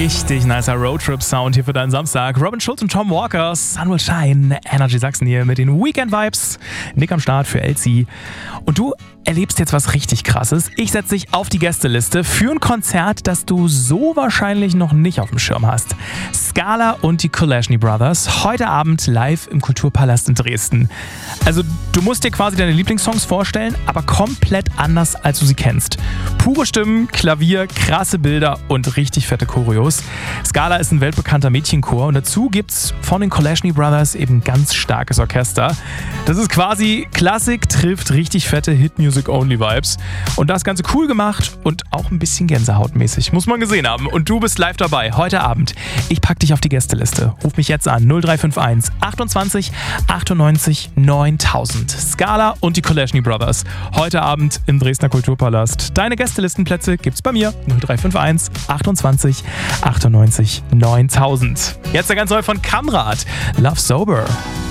Richtig nicer Roadtrip-Sound hier für deinen Samstag. Robin Schulz und Tom Walker, Sun Will Shine, Energy Sachsen hier mit den Weekend-Vibes. Nick am Start für Elsie. Und du erlebst jetzt was richtig Krasses. Ich setze dich auf die Gästeliste für ein Konzert, das du so wahrscheinlich noch nicht auf dem Schirm hast. Scala und die Kolashny Brothers, heute Abend live im Kulturpalast in Dresden. Also du musst dir quasi deine Lieblingssongs vorstellen, aber komplett anders, als du sie kennst. Pure Stimmen, Klavier, krasse Bilder und richtig fette Choreos. Scala ist ein weltbekannter Mädchenchor und dazu gibt's von den Kolashny Brothers eben ein ganz starkes Orchester. Das ist quasi Klassik trifft richtig fette Hit-Music-Only-Vibes. Und das Ganze cool gemacht und auch ein bisschen gänsehautmäßig, muss man gesehen haben. Und du bist live dabei, heute Abend. Ich pack dich auf die Gästeliste. Ruf mich jetzt an, 0351 28 98 9000. Scala und die Kolashny Brothers. Heute Abend im Dresdner Kulturpalast. Deine Gästelistenplätze gibt's bei mir, 0351 28 98 9000. Jetzt der ganz neu von Kamrat, Love Sober.